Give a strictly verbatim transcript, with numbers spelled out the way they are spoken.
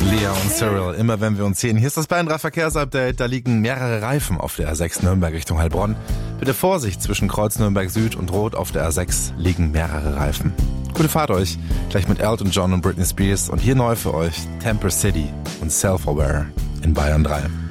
Lea und Cyril, immer wenn wir uns sehen. Hier ist das Bayern drei Verkehrsupdate. Da liegen mehrere Reifen auf der A sechs Nürnberg Richtung Heilbronn. Bitte Vorsicht, zwischen Kreuz Nürnberg Süd und Rot auf der A sechs liegen mehrere Reifen. Gute Fahrt euch, gleich mit Elton John und Britney Spears. Und hier neu für euch Temper City und Self-Aware in Bayern drei.